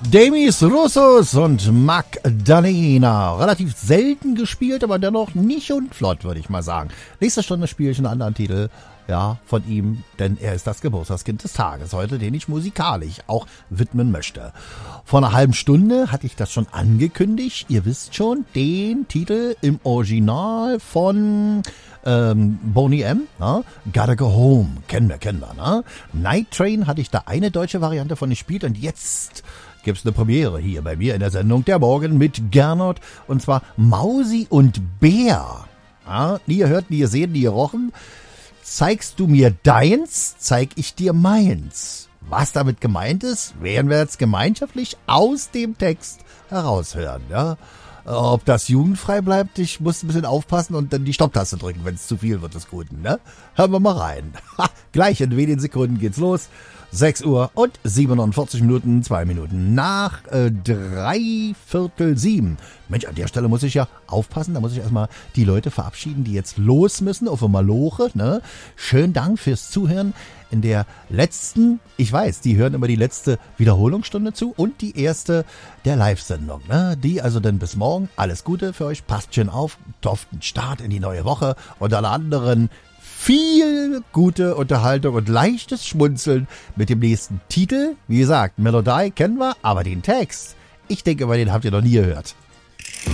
Demis Roussos und Magdalena. Relativ selten gespielt, aber dennoch nicht unflott, würde ich mal sagen. Nächste Stunde spiele ich einen anderen Titel, ja, von ihm, denn er ist das Geburtstagskind des Tages heute, den ich musikalisch auch widmen möchte. Vor einer halben Stunde hatte ich das schon angekündigt. Ihr wisst schon, den Titel im Original von Boney M, ne? Gotta Go Home, kennen wir, ne? Night Train hatte ich da eine deutsche Variante von gespielt und jetzt gibt's eine Premiere hier bei mir in der Sendung Der Morgen mit Gernot, und zwar Mausi und Bär. Ja, nie gehört, nie gesehen, nie gerochen. Zeigst du mir deins, zeig ich dir meins. Was damit gemeint ist, werden wir jetzt gemeinschaftlich aus dem Text heraushören, ja. Ob das jugendfrei bleibt, ich muss ein bisschen aufpassen und dann die Stopptaste drücken, wenn es zu viel wird des Guten, ne? Hören wir mal rein. Gleich in wenigen Sekunden geht's los. 6 Uhr und 47 Minuten, 2 Minuten nach 6:45. Mensch, an der Stelle muss ich ja aufpassen, da muss ich erstmal die Leute verabschieden, die jetzt los müssen auf der Maloche, ne? Schönen Dank fürs Zuhören in der letzten, ich weiß, die hören immer die letzte Wiederholungsstunde zu und die erste der Live-Sendung, ne? Die also dann bis morgen. Alles Gute für euch, passt schön auf, toften Start in die neue Woche und alle anderen viel gute Unterhaltung und leichtes Schmunzeln mit dem nächsten Titel. Wie gesagt, Melodie kennen wir, aber den Text, ich denke, über den habt ihr noch nie gehört.